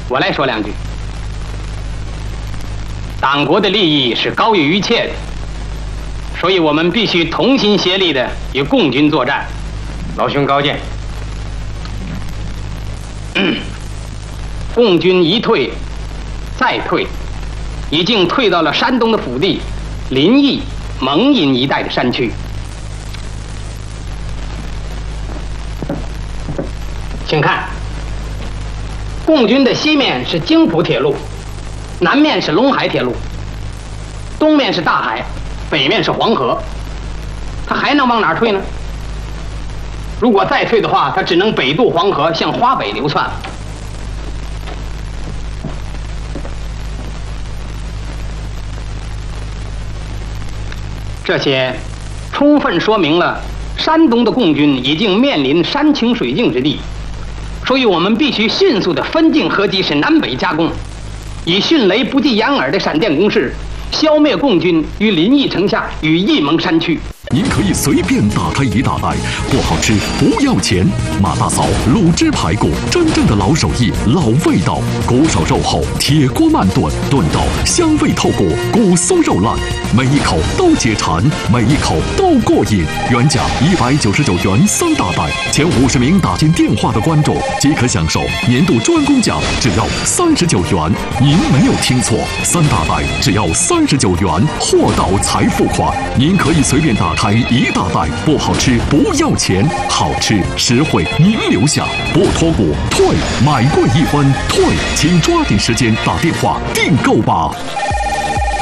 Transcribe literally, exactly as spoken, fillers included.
我来说两句。党国的利益是高于一切的，所以我们必须同心协力的与共军作战。 老兄高见。 嗯，共军一退再退，已经退到了山东的腹地临沂、蒙阴一带的山区。请看，共军的西面是京浦铁路，南面是陇海铁路，东面是大海，北面是黄河，他还能往哪儿退呢？如果再退的话，他只能北渡黄河，向华北流窜。这些充分说明了山东的共军已经面临山穷水尽之地，所以我们必须迅速地分进合击，使南北夹攻，以迅雷不及掩耳的闪电攻势，消灭共军于临沂城下与沂蒙山区。 您可以随便打开一大袋，不好吃不要钱。马大嫂卤汁排骨，真正的老手艺、老味道。骨手肉厚，铁锅慢炖，炖到香味透骨，骨松肉烂，每一口都解馋，每一口都过瘾。原价一百九十九元三大袋，前五十名打进电话的观众即可享受年度专供奖，只要三十九元。您没有听错，三大袋只要三十九元，货到财付款。您可以随便打开一大袋，不好吃不要钱，好吃实惠您留下，不脱骨退，买贵一分退，请抓紧时间打电话订购吧。